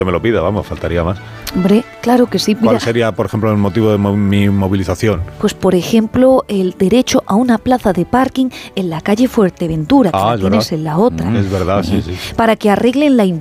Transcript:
que me lo pida, vamos, faltaría más. Hombre, claro que sí. ¿Cuál Mira, sería, por ejemplo, el motivo de mi movilización? pues por ejemplo, el derecho a una plaza de parking en la calle Fuerteventura, que la es tienes verdad. en la otra. Es verdad, sí. Para que arreglen la